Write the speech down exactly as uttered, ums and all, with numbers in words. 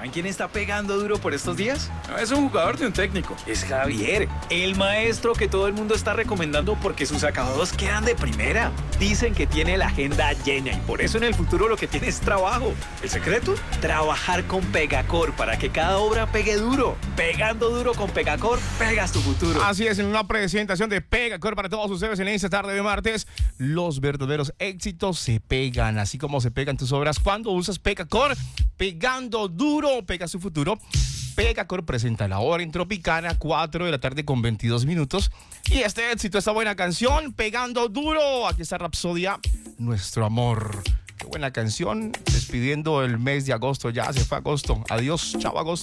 ¿saben quién está pegando duro por estos días? No es un jugador de un técnico. Es Javier, el maestro que todo el mundo está recomendando porque sus acabados quedan de primera. Dicen que tiene la agenda llena y por eso en el futuro lo que tiene es trabajo. ¿El secreto? Trabajar con Pegacor para que cada obra pegue duro. Pegando duro con Pegacor, pegas tu futuro. Así es, en una presentación de Pegacor para todos ustedes en esta tarde de martes, los verdaderos éxitos se pegan, así como se pegan tus obras cuando usas Pegacor. Pegando duro, pega su futuro. Pegacor presenta La Hora en Tropicana, cuatro de la tarde con veintidós minutos. Y este éxito, esta buena canción, Pegando duro. Aquí está Rapsodia, Nuestro Amor. Qué buena canción, despidiendo el mes de agosto, ya se fue agosto. Adiós, chao agosto.